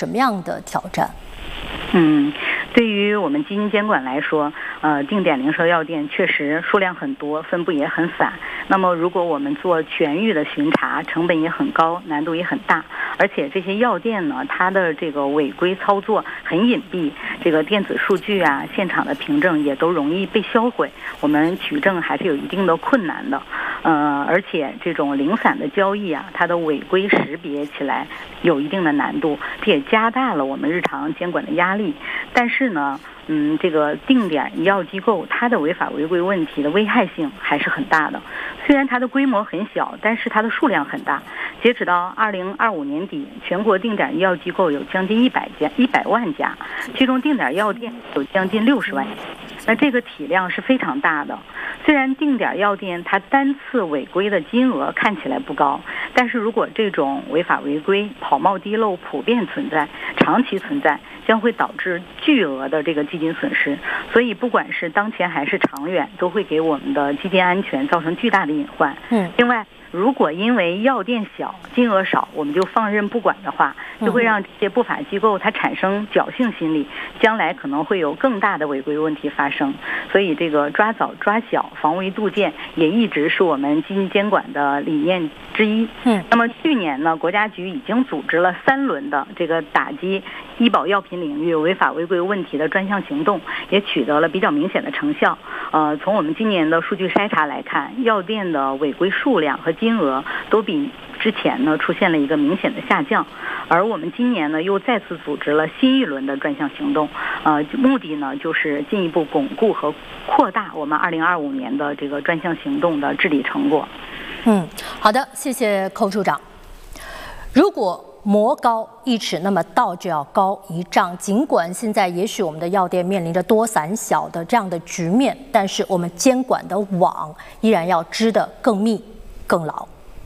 什么样的挑战？ 对于我们基金监管来说，定点零售药店确实数量很多，分布也很散。那么如果我们做全域的巡查，成本也很高，难度也很大。而且这些药店呢，它的这个违规操作很隐蔽，这个电子数据啊、现场的凭证也都容易被销毁，我们取证还是有一定的困难的。而且这种零散的交易啊，它的违规识别起来有一定的难度，这也加大了我们日常监管的压力。但是呢，这个定点医药机构它的违法违规问题的危害性还是很大的。虽然它的规模很小，但是它的数量很大。截止到2025年底，全国定点医药机构有将近100万家，其中定点药店有将近60万家。那这个体量是非常大的。虽然定点药店它单次违规的金额看起来不高，但是如果这种违法违规、跑冒滴漏普遍存在、长期存在，将会导致巨额的这个基金损失。所以不管是当前还是长远，都会给我们的基金安全造成巨大的隐患。另外，如果因为药店小、金额少，我们就放任不管的话，就会让这些不法机构它产生侥幸心理，将来可能会有更大的违规问题发生。所以这个抓早抓小、防微杜渐也一直是我们基金监管的理念之一。那么去年呢，国家局已经组织了3轮的这个打击医保药品领域违法违规问题的专项行动，也取得了比较明显的成效。从我们今年的数据筛查来看，药店的违规数量和金额都比之前呢出现了一个明显的下降。而我们今年呢又再次组织了新一轮的专项行动，目的呢就是进一步巩固和扩大我们2025年的这个专项行动的治理成果。 好的，谢谢寇处长。如果魔高1尺，那么道就要高1丈。尽管现在也许我们的药店面临着多散小的这样的局面，但是我们监管的网依然要织得更密、更牢。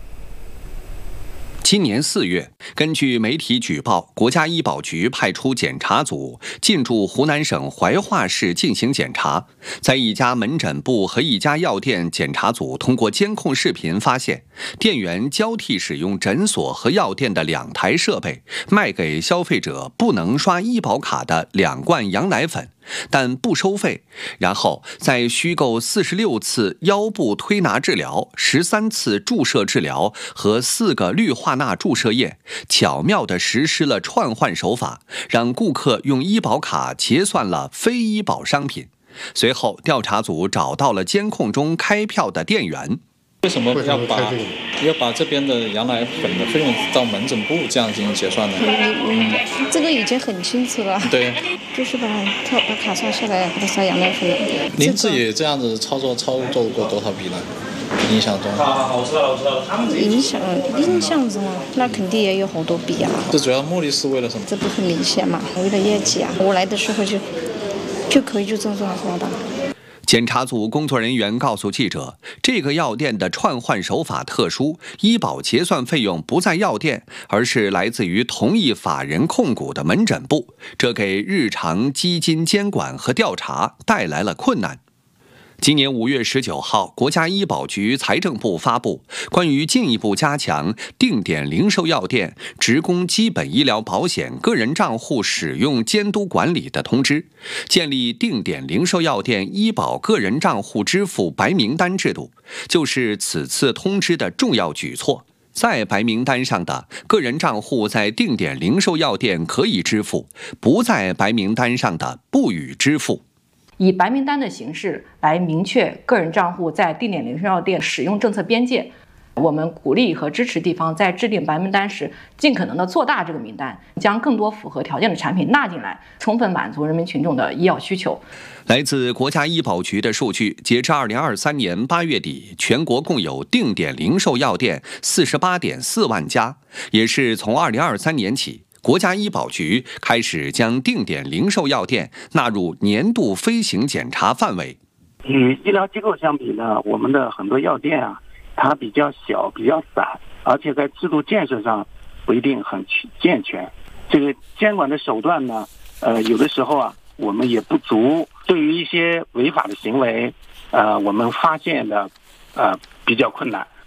今年4月，根据媒体举报，国家医保局派出检查组进驻湖南省怀化市进行检查。在一家门诊部和一家药店，检查组通过监控视频发现，店员交替使用诊所和药店的2台设备，卖给消费者不能刷医保卡的2罐羊奶粉，但不收费，然后再虚构46次腰部推拿治疗、13次注射治疗和4个氯化钠注射液，巧妙地实施了串换手法，让顾客用医保卡结算了非医保商品。随后，调查组找到了监控中开票的店员。 为什么要把这边的羊奶粉的费用到门诊部这样进行结算呢？ 这个已经很清楚了。对，就是把卡刷下来，给他刷羊奶粉。 您自己这样子操作过多少笔呢？印象中？ 印象中啊，那肯定也有好多笔啊。 这主要目的是为了什么？ 这不很明显嘛？为了业绩啊！我来的时候就可以就这么刷的。 检查组工作人员告诉记者，这个药店的串换手法特殊，医保结算费用不在药店，而是来自于同一法人控股的门诊部，这给日常基金监管和调查带来了困难。今年5月19号，国家医保局、财政部发布关于进一步加强定点零售药店职工基本医疗保险个人账户使用监督管理的通知，建立定点零售药店医保个人账户支付白名单制度，就是此次通知的重要举措。在白名单上的个人账户在定点零售药店可以支付，不在白名单上的不予支付。 以白名单的形式来明确个人账户在定点零售药店使用政策边界。我们鼓励和支持地方在制定白名单时，尽可能的做大这个名单，将更多符合条件的产品纳进来，充分满足人民群众的医药需求。 来自国家医保局的数据，截至2023年8月底，全国共有定点零售药店48.4万家，也是从2023年起，国家医保局开始将定点零售药店纳入年度飞行检查范围。 与医疗机构相比呢，我们的很多药店啊，它比较小、比较散，而且在制度建设上不一定很健全。这个监管的手段呢，有的时候啊，我们也不足。对于一些违法的行为，我们发现的比较困难。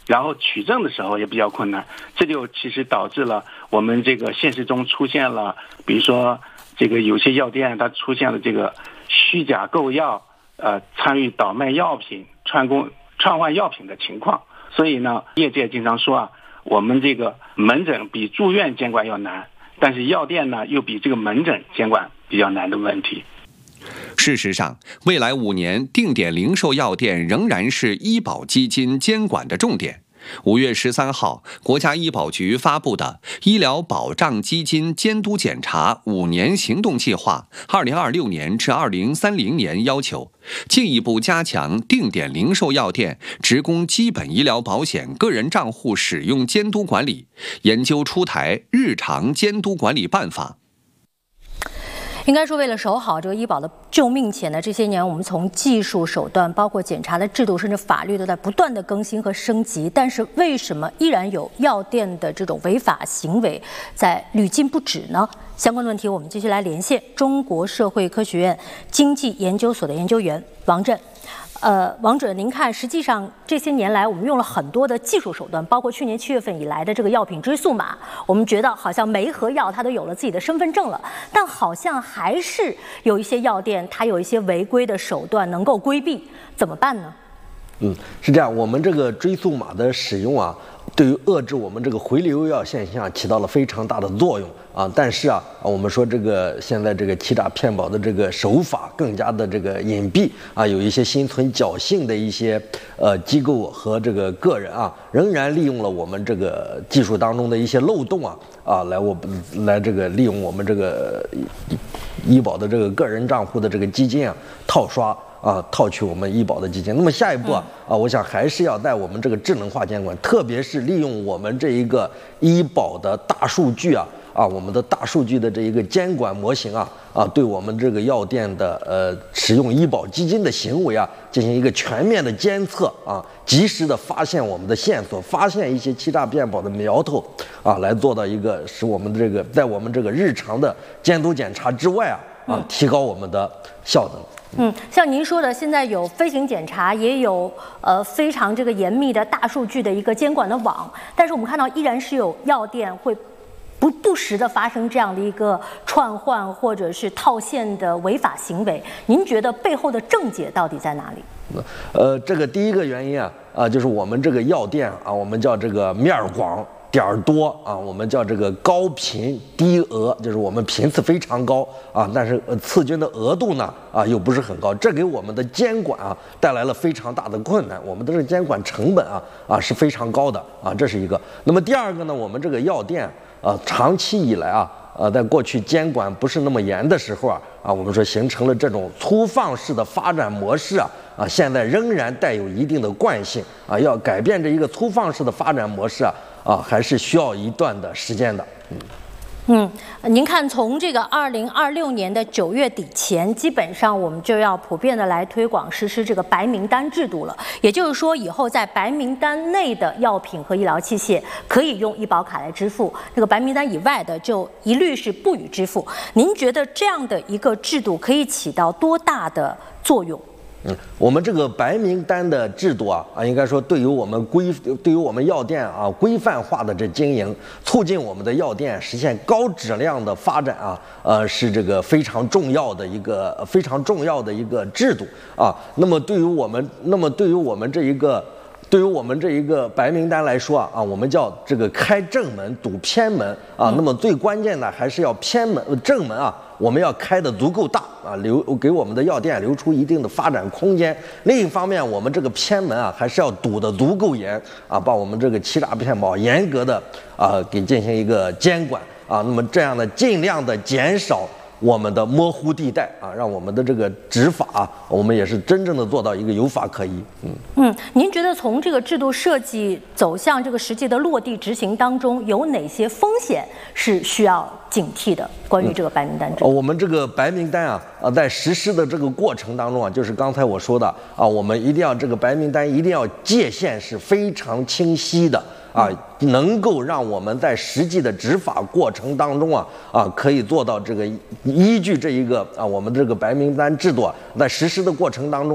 然后取证的时候也比较困难，这就其实导致了我们这个现实中出现了，比如说这个有些药店它出现了这个虚假购药，参与倒卖药品、串换药品的情况。所以呢，业界经常说啊，我们这个门诊比住院监管要难，但是药店呢又比这个门诊监管比较难的问题。 事实上，未来5年定点零售药店仍然是医保基金监管的重点。5月13号，国家医保局发布的《医疗保障基金监督检查5年行动计划 （2026年至2030年）》要求，进一步加强定点零售药店职工基本医疗保险个人账户使用监督管理，研究出台日常监督管理办法。 应该说，为了守好这个医保的救命钱呢，这些年我们从技术手段，包括检查的制度，甚至法律都在不断的更新和升级。但是为什么依然有药店的这种违法行为在屡禁不止呢？相关的问题，我们继续来连线中国社会科学院经济研究所的研究员王震。王主任，您看，实际上这些年来，我们用了很多的技术手段，包括去年7月份以来的这个药品追溯码，我们觉得好像每一盒药它都有了自己的身份证了，但好像还是有一些药店它有一些违规的手段能够规避，怎么办呢？ 是这样，我们这个追溯码的使用啊，对于遏制我们这个回流药现象起到了非常大的作用啊。但是我们说这个现在这个欺诈骗保的这个手法更加的这个隐蔽啊，有一些心存侥幸的一些机构和这个个人啊，仍然利用了我们这个技术当中的一些漏洞来这个利用我们这个医保的这个个人账户的这个基金套刷。套取我们医保的基金。那么下一步我想还是要在我们这个智能化监管，特别是利用我们这一个医保的大数据我们的大数据的这一个监管模型对我们这个药店的使用医保基金的行为进行一个全面的监测及时的发现我们的线索，发现一些欺诈骗保的苗头来做到一个使我们这个在我们这个日常的监督检查之外提高我们的效能。 像您说的，现在有飞行检查，也有非常这个严密的大数据的一个监管的网，但是我们看到依然是有药店会不时的发生这样的一个串换或者是套现的违法行为。您觉得背后的症结到底在哪里？ 这个第一个原因就是我们这个药店我们叫这个面广点儿多我们叫这个高频低额，就是我们频次非常高但是次均的额度呢又不是很高，这给我们的监管带来了非常大的困难，我们的这个监管成本是非常高的这是一个。那么第二个呢，我们这个药店长期以来在过去监管不是那么严的时候我们说形成了这种粗放式的发展模式现在仍然带有一定的惯性要改变这一个粗放式的发展模式还是需要一段的时间的。 您看，从这个2026年的9月底前，基本上我们就要普遍的来推广实施这个白名单制度了。也就是说，以后在白名单内的药品和医疗器械可以用医保卡来支付，这个白名单以外的就一律是不予支付。您觉得这样的一个制度可以起到多大的作用？ 我们这个白名单的制度应该说对于我们药店规范化的这经营，促进我们的药店实现高质量的发展是这个非常重要的一个制度那么对于我们这一个白名单来说我们叫这个开正门堵偏门那么最关键的还是要正门我们要开得足够大给我们的药店留出一定的发展空间。另一方面，我们这个偏门还是要堵得足够严把我们这个欺诈骗保严格的给进行一个监管那么这样的尽量的减少我们的模糊地带让我们的这个执法我们也是真正的做到一个有法可依。 您觉得从这个制度设计走向这个实际的落地执行当中，有哪些风险是需要警惕的？关于这个白名单制度， 我们这个白名单在实施的这个过程当中就是刚才我说的我们一定要这个白名单一定要界限是非常清晰的能够让我们在实际的执法过程当中可以做到这个依据这一个我们这个白名单制度在实施的过程当中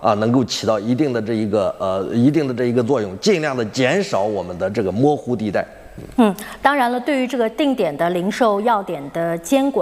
能够起到一定的这一个作用，尽量的减少我们的这个模糊地带。 当然了，对于这个定点的零售药点的监管。